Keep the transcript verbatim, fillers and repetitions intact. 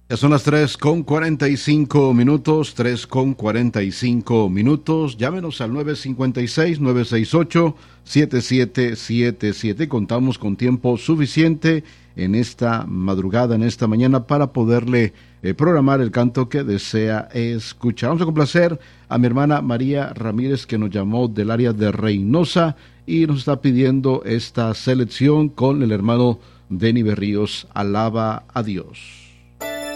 Ya son las tres con cuarenta y cinco minutos, tres con cuarenta y cinco minutos. Llámenos al nueve cinco seis, nueve seis ocho, siete siete siete siete. Contamos con tiempo suficiente en esta madrugada, en esta mañana, para poderle eh, programar el canto que desea escuchar. Vamos a complacer a mi hermana María Ramírez, que nos llamó del área de Reynosa y nos está pidiendo esta selección con el hermano Denny Berríos. Alaba a Dios.